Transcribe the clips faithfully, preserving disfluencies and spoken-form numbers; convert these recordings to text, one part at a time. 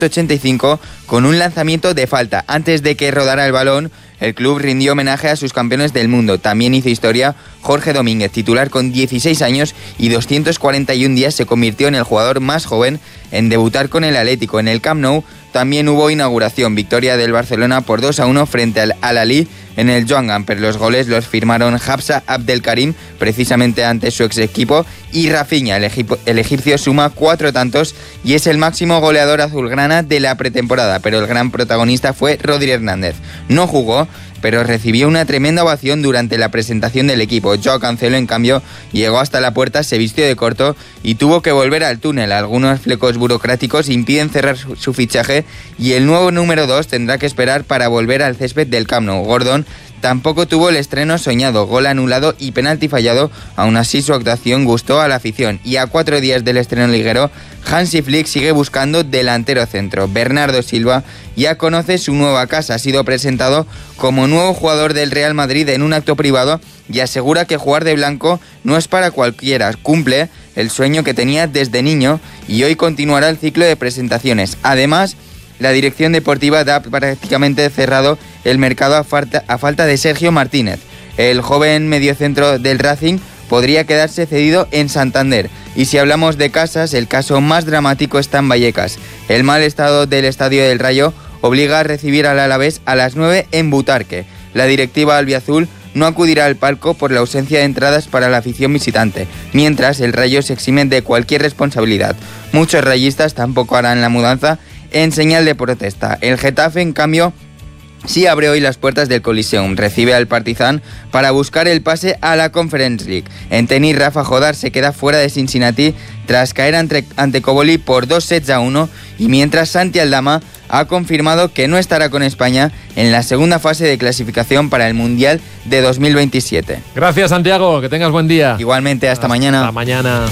ochenta y cinco con un lanzamiento de falta. Antes de que rodara el balón, el club rindió homenaje a sus campeones del mundo. También hizo historia Jorge Domínguez, titular con dieciséis años y doscientos cuarenta y un días, se convirtió en el jugador más joven en debutar con el Atlético. En el Camp Nou también hubo inauguración, victoria del Barcelona por dos a uno frente al Al-Ahly en el Joan Gamper. Los goles los firmaron Hafsa Abdelkarim, precisamente ante su ex equipo, y Rafinha. El, egip- el egipcio suma cuatro tantos y es el máximo goleador azulgrana de la pretemporada, pero el gran protagonista fue Rodri Hernández. No jugó, pero recibió una tremenda ovación durante la presentación del equipo. Joao Cancelo, en cambio, llegó hasta la puerta, se vistió de corto y tuvo que volver al túnel. Algunos flecos burocráticos impiden cerrar su, su fichaje y el nuevo número dos tendrá que esperar para volver al césped del Camp Nou. Gordon tampoco tuvo el estreno soñado, gol anulado y penalti fallado. Aún así, su actuación gustó a la afición y a cuatro días del estreno liguero, Hansi Flick sigue buscando delantero centro. Bernardo Silva ya conoce su nueva casa, ha sido presentado como nuevo jugador del Real Madrid en un acto privado y asegura que jugar de blanco no es para cualquiera, cumple el sueño que tenía desde niño y hoy continuará el ciclo de presentaciones. Además, la dirección deportiva da prácticamente cerrado el mercado a falta, a falta de Sergio Martínez. El joven mediocentro del Racing podría quedarse cedido en Santander. Y si hablamos de casas, el caso más dramático está en Vallecas. El mal estado del Estadio del Rayo obliga a recibir al Alavés a las nueve en Butarque. La directiva albiazul no acudirá al palco por la ausencia de entradas para la afición visitante, mientras el Rayo se exime de cualquier responsabilidad. Muchos rayistas tampoco harán la mudanza en señal de protesta. El Getafe, en cambio, sí abre hoy las puertas del Coliseum. Recibe al Partizan para buscar el pase a la Conference League. En tenis, Rafa Jodar se queda fuera de Cincinnati tras caer ante, ante Coboli por dos sets a uno, y mientras Santi Aldama ha confirmado que no estará con España en la segunda fase de clasificación para el Mundial de dos mil veintisiete. Gracias, Santiago, que tengas buen día. Igualmente, hasta, hasta mañana. Hasta mañana.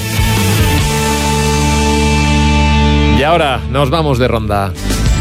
Y ahora nos vamos de ronda.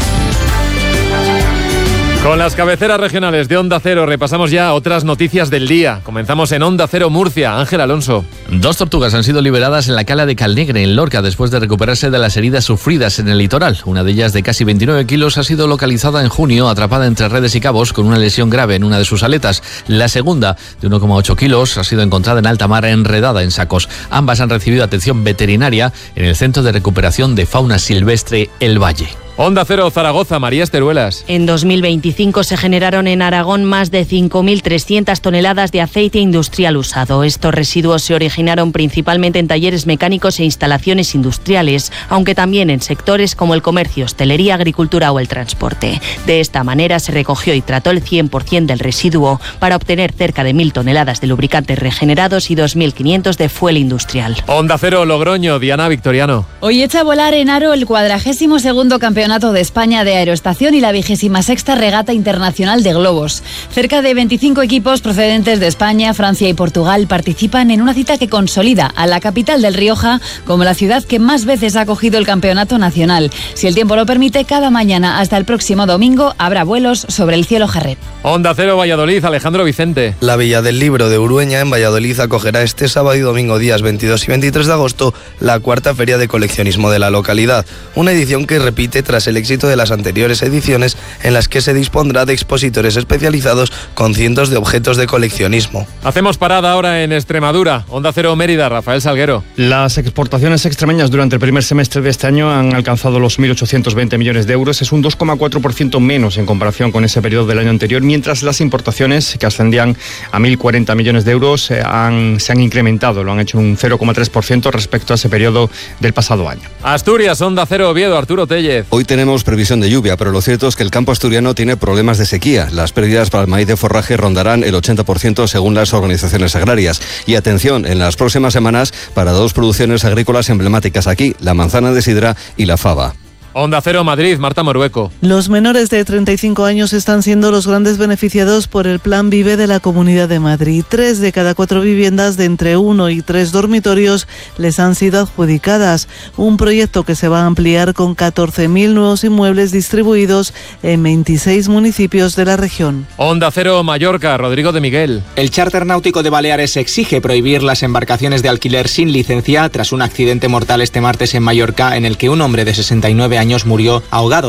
Con las cabeceras regionales de Onda Cero repasamos ya otras noticias del día. Comenzamos en Onda Cero Murcia. Ángel Alonso. Dos tortugas han sido liberadas en la cala de Calnegre, en Lorca, después de recuperarse de las heridas sufridas en el litoral. Una de ellas, de casi veintinueve kilos, ha sido localizada en junio, atrapada entre redes y cabos con una lesión grave en una de sus aletas. La segunda, de uno coma ocho kilos, ha sido encontrada en alta mar, enredada en sacos. Ambas han recibido atención veterinaria en el Centro de Recuperación de Fauna Silvestre El Valle. Onda Cero Zaragoza, María Esteruelas. En dos mil veinticinco se generaron en Aragón más de cinco mil trescientas toneladas de aceite industrial usado. Estos residuos se originaron principalmente en talleres mecánicos e instalaciones industriales, aunque también en sectores como el comercio, hostelería, agricultura o el transporte. De esta manera se recogió y trató el cien por ciento del residuo para obtener cerca de mil toneladas de lubricantes regenerados y dos mil quinientos de fuel industrial. Onda Cero Logroño, Diana Victoriano. Hoy echa a volar en Aro el cuadragésimo segundo campeonato de España de Aeroestación y la vigésima sexta regata internacional de globos. Cerca de veinticinco equipos procedentes de España, Francia y Portugal participan en una cita que consolida a la capital del Rioja como la ciudad que más veces ha acogido el campeonato nacional. Si el tiempo lo permite, cada mañana hasta el próximo domingo habrá vuelos sobre el cielo jarret. Onda Cero Valladolid, Alejandro Vicente. La Villa del Libro de Urueña, en Valladolid, acogerá este sábado y domingo, días veintidós y veintitrés de agosto, la cuarta feria de coleccionismo de la localidad. Una edición que repite tras el éxito de las anteriores ediciones, en las que se dispondrá de expositores especializados con cientos de objetos de coleccionismo. Hacemos parada ahora en Extremadura. Onda Cero Mérida, Rafael Salguero. Las exportaciones extremeñas durante el primer semestre de este año han alcanzado los mil ochocientos veinte millones de euros. Es un dos coma cuatro por ciento menos en comparación con ese periodo del año anterior, mientras las importaciones, que ascendían a mil cuarenta millones de euros, eh, han, se han incrementado, lo han hecho un cero coma tres por ciento respecto a ese periodo del pasado año. Asturias, Onda Cero Oviedo, Arturo Tellez. Hoy tenemos previsión de lluvia, pero lo cierto es que el campo asturiano tiene problemas de sequía. Las pérdidas para el maíz de forraje rondarán el ochenta por ciento según las organizaciones agrarias. Y atención, en las próximas semanas para dos producciones agrícolas emblemáticas aquí, la manzana de sidra y la fava. Onda Cero Madrid, Marta Morueco. Los menores de treinta y cinco años están siendo los grandes beneficiados por el Plan Vive de la Comunidad de Madrid. Tres de cada cuatro viviendas de entre uno y tres dormitorios les han sido adjudicadas. Un proyecto que se va a ampliar con catorce mil nuevos inmuebles distribuidos en veintiséis municipios de la región. Onda Cero Mallorca, Rodrigo de Miguel. El Charter Náutico de Baleares exige prohibir las embarcaciones de alquiler sin licencia tras un accidente mortal este martes en Mallorca en el que un hombre de sesenta y nueve años años murió ahogado